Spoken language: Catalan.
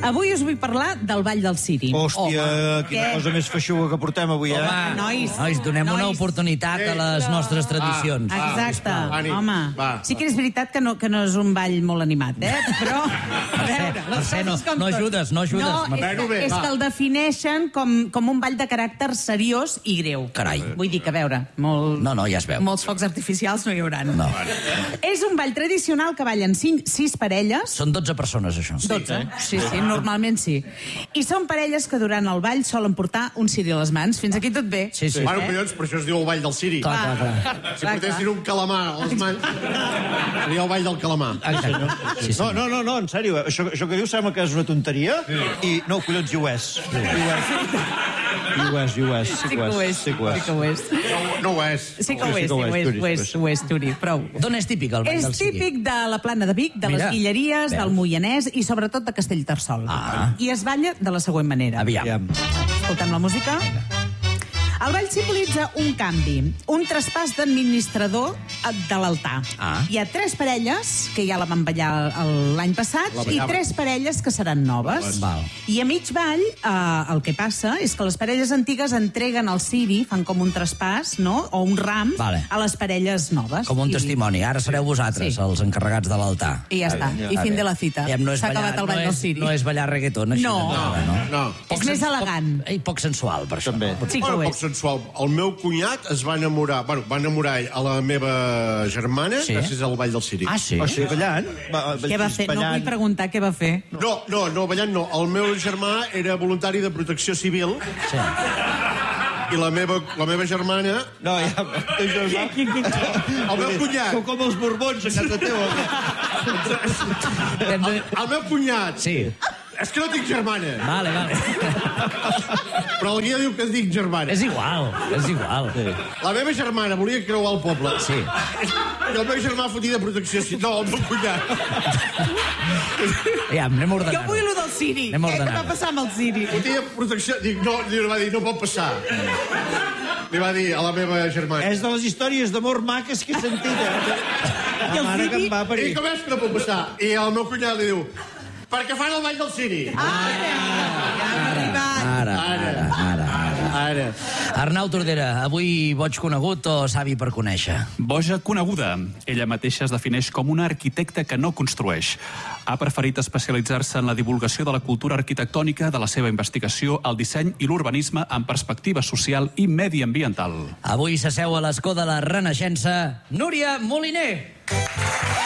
Avui us vull parlar del Ball del Ciri. Hòstia, quina cosa més feixuga que portem avui, eh? Nois, donem una oportunitat a les nostres tradicions. Exacte, home. Sí que és veritat que no és un ball molt animat, però... No ajudes. No, és que el defineixen com un ball de caràcter seriós i greu. Carai. Vull dir que, a veure, No, ja es veu. molts focs artificials no hi haurà. No. És un ball tradicional que ballen 6 parelles. Són 12 persones, això. 12, sí, normalment sí. I són parelles que durant el ball solen portar un ciri a les mans. Fins aquí tot bé. Sí. Bueno, collons, per això es diu el ball del ciri. Clar. Si portessin un calamar a les mans, seria el ball del calamar. Exacte. No, en sèrio, això que dius sembla que és una tonteria i no, collons, i ho és. Sí que ho és. No ho és. Sí que ho és, Turi, prou. D'on és típic el ball del És Ciri? típic de la Plana de Vic, de les Guilleries, del Moianès i sobretot de Castellterçol. I es balla de la següent manera. Aviam. Escoltem la música. El ball simbolitza un canvi, un traspàs d'administrador de l'altar. Hi ha 3 parelles, que ja la van ballar l'any passat, i 3 parelles que seran noves. I a mig ball, el que passa és que les parelles antigues entreguen el ciri, fan com un traspàs, no?, o un ram, a les parelles noves. Com un testimoni. Ara sereu vosaltres, els encarregats de l'altar. I ja està. I fin de la cita. S'ha acabat el ball del ciri. No és ballar reggaeton, així. No. És més elegant. I poc sensual, per això. Sí que ho és. Sensual. El meu cunyat es va enamorar, va enamorar a la meva germana gràcies al ball del Ciri. Ah, sí? Ballant? Què va fer? No vull preguntar què va fer. No, ballant no. El meu germà era voluntari de protecció civil. Sí. I la meva germana... No, ja... El meu cunyat... Sou com els borbons a casa teva. El meu cunyat... Sí. És que no tinc germana. Vale. Però el guia diu que dic germana. És igual. La meva germana volia creuar el poble. Sí. I el meu germà fotia de protecció civil. No, el meu cunyat. Ja, anem a ordenar. Jo vull lo del Ciri. Anem a Què ordenar. va passar amb el Ciri? Fotia de protecció... Dic, no, va dir, no pot passar. Li va dir a la meva germana. És de les històries d'amor maques que he sentit, I el mare que Ciri? em va parir. I com és que no pot passar? I el meu cunyat li diu, perquè fan el ball del Ciri. Ara. Arnau Tordera, avui boig conegut o savi per conèixer? Boja coneguda. Ella mateixa es defineix com una arquitecta que no construeix. Ha preferit especialitzar-se en la divulgació de la cultura arquitectònica, de la seva investigació, el disseny i l'urbanisme en perspectiva social i mediambiental. Avui s'asseu a l'escó de la Renaixença, Núria Moliner.